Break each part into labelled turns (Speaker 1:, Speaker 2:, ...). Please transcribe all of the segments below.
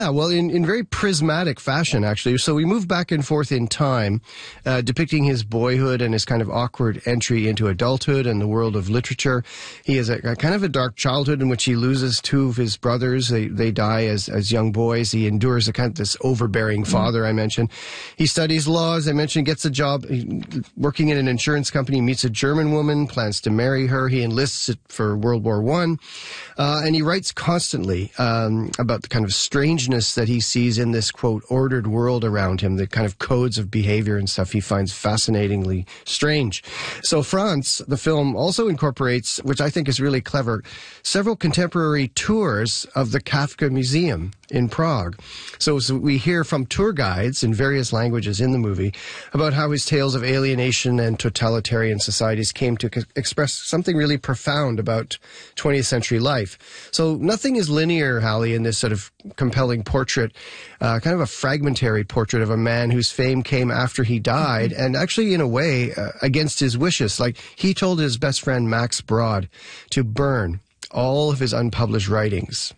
Speaker 1: Yeah, well, in very prismatic fashion, actually. So we move back and forth in time, depicting his boyhood and his kind of awkward entry into adulthood and the world of literature. He has a kind of a dark childhood in which he loses two of his brothers. They die as young boys. He endures a kind of this overbearing father, I mentioned. He studies law, as I mentioned, gets a job working in an insurance company, meets a German woman, plans to marry her. He enlists for World War I. And he writes constantly about the kind of strangeness that he sees in this, quote, ordered world around him, the kind of codes of behavior and stuff he finds fascinatingly strange. So Franz, the film, also incorporates, which I think is really clever, several contemporary tours of the Kafka Museum in Prague. So we hear from tour guides in various languages in the movie about how his tales of alienation and totalitarian societies came to express something really profound about 20th century life. So nothing is linear, Hallie, in this sort of compelling portrait, kind of a fragmentary portrait of a man whose fame came after he died, and actually, in a way, against his wishes. Like, he told his best friend Max Brod to burn all of his unpublished writings.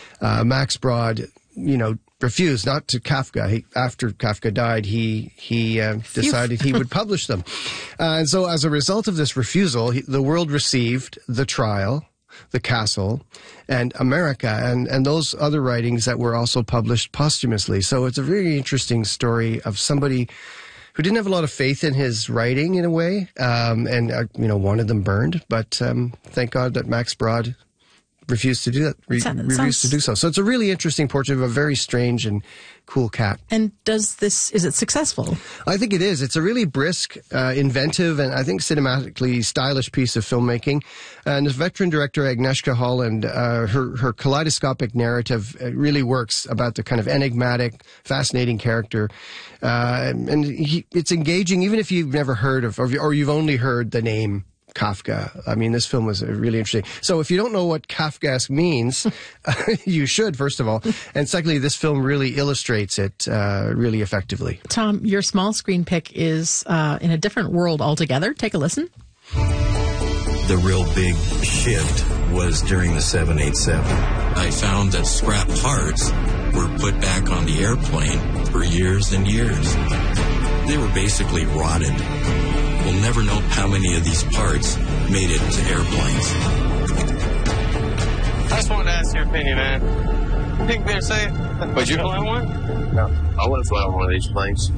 Speaker 1: Max Brod, refused, not to Kafka. After Kafka died, he decided he would publish them. And so as a result of this refusal, the world received The Trial, The Castle, and America, and those other writings that were also published posthumously. So it's a very interesting story of somebody who didn't have a lot of faith in his writing in a way, and wanted them burned. But thank God that Max Brod refused to do that. Refused to do so. So it's a really interesting portrait of a very strange and cool cat.
Speaker 2: And is it successful?
Speaker 1: I think it is. It's a really brisk, inventive, and I think cinematically stylish piece of filmmaking. And the veteran director Agnieszka Holland, her kaleidoscopic narrative really works about the kind of enigmatic, fascinating character. And it's engaging, even if you've never heard of, or you've only heard the name Kafka. I mean, this film was really interesting. So if you don't know what Kafkaesque means, you should, first of all. And secondly, this film really illustrates it really effectively.
Speaker 2: Tom, your small screen pick is in a different world altogether. Take a listen.
Speaker 3: The real big shift was during the 787. I found that scrap parts were put back on the airplane for years and years. They were basically rotted. We'll never know how many of these parts made it to airplanes.
Speaker 4: I just wanted to ask your opinion, man. You think they're safe? Would you fly one?
Speaker 5: No. I want to fly on one of these planes.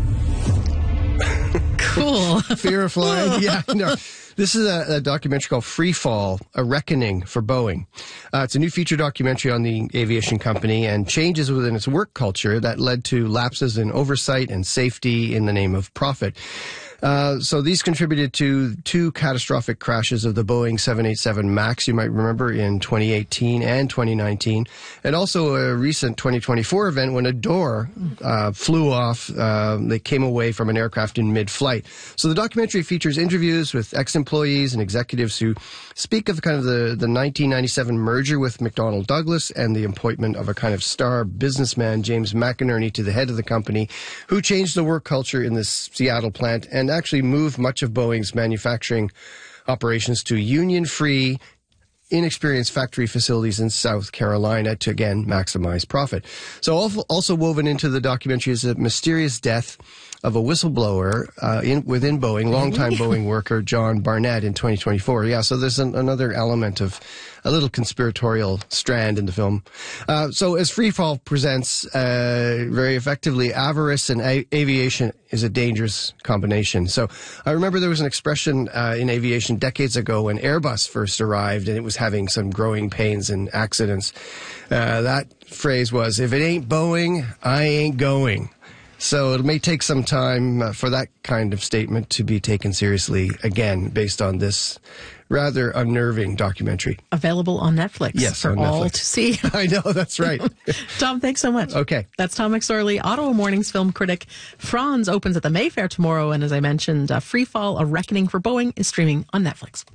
Speaker 2: Cool.
Speaker 1: Fear of flying? Yeah, no. This is a documentary called Free Fall, A Reckoning for Boeing. It's a new feature documentary on the aviation company and changes within its work culture that led to lapses in oversight and safety in the name of profit. So these contributed to two catastrophic crashes of the Boeing 787 MAX, you might remember, in 2018 and 2019, and also a recent 2024 event when a door flew off. They came away from an aircraft in mid-flight. So the documentary features interviews with ex-employees and executives who speak of kind of the 1997 merger with McDonnell Douglas and the appointment of a kind of star businessman, James McInerney, to the head of the company, who changed the work culture in this Seattle plant and actually moved much of Boeing's manufacturing operations to union-free, inexperienced factory facilities in South Carolina to, again, maximize profit. So also woven into the documentary is a mysterious death of a whistleblower within Boeing, longtime Boeing worker John Barnett in 2024. Yeah, so there's another element of a little conspiratorial strand in the film. So as Freefall presents very effectively, avarice and aviation is a dangerous combination. So I remember there was an expression in aviation decades ago when Airbus first arrived and it was having some growing pains and accidents. That phrase was, if it ain't Boeing, I ain't going. So it may take some time for that kind of statement to be taken seriously, again, based on this rather unnerving documentary.
Speaker 2: Available on Netflix.
Speaker 1: Yes,
Speaker 2: for
Speaker 1: on
Speaker 2: all
Speaker 1: Netflix.
Speaker 2: to see.
Speaker 1: I know, that's right.
Speaker 2: Tom, thanks so much.
Speaker 1: Okay.
Speaker 2: That's Tom McSorley, Ottawa Morning's film critic. Franz opens at the Mayfair tomorrow, and as I mentioned, Free Fall, A Reckoning for Boeing is streaming on Netflix.